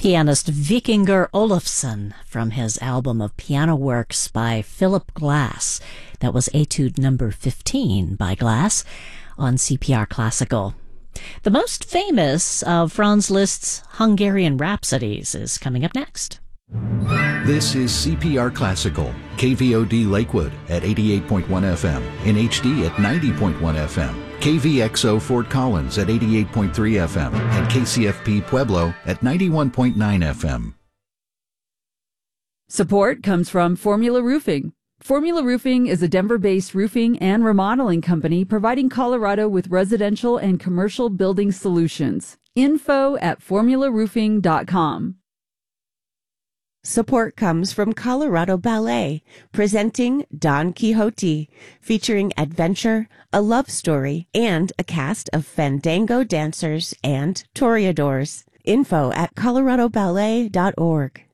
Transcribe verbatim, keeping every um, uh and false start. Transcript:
pianist Vikingur Olafsson from his album of piano works by Philip Glass. That was Etude number fifteen by Glass on C P R Classical. The most famous of Franz Liszt's Hungarian Rhapsodies is coming up next. This is C P R Classical, K V O D Lakewood at eighty-eight point one F M, in H D at ninety point one F M, K V X O Fort Collins at eighty-eight point three F M, and K C F P Pueblo at ninety-one point nine F M. Support comes from Formula Roofing. Formula Roofing is a Denver-based roofing and remodeling company providing Colorado with residential and commercial building solutions. Info at formula roofing dot com. Support comes from Colorado Ballet, presenting Don Quixote, featuring adventure, a love story, and a cast of fandango dancers and toreadors. Info at colorado ballet dot org.